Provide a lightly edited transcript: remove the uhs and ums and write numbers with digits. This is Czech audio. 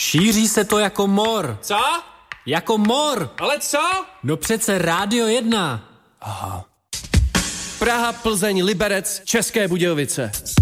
Šíří se to jako mor. Co? Jako mor. Ale co? No přece Rádio 1. Aha. Praha, Plzeň, Liberec, České Budějovice.